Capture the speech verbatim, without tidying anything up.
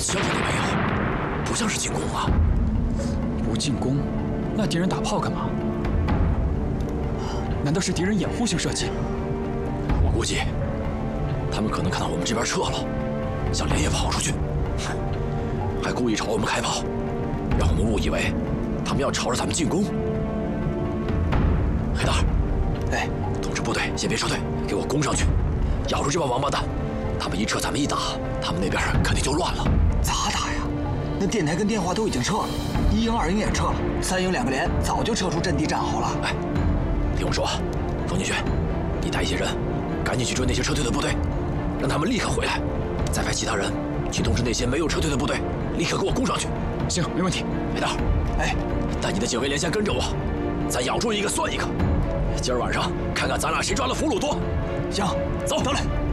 消息都没有，不像是进攻啊。 不进攻，那敌人打炮干嘛？难道是敌人掩护性射击？ 我估计，他们可能看到我们这边撤了，想连夜跑出去，还故意朝我们开炮，让我们误以为他们要朝着咱们进攻。黑蛋儿，哎，通知部队先别撤退，给我攻上去，咬住这帮王八蛋。他们一撤，咱们一打，他们那边肯定就乱了。 咋打呀？那电台跟电话都已经撤了，一营、二营也撤了，三营两个连早就撤出阵地站好了。 哎，听我说，冯金轩，你带一些人，赶紧去追那些撤退的部队，让他们立刻回来，再派其他人去通知那些没有撤退的部队，立刻给我攻上去。 行，没问题。 黑蛋儿，哎，带你的警卫连先跟着我，咱咬住一个算一个。今儿晚上看看咱俩谁抓的俘虏多。 行， 走，得嘞。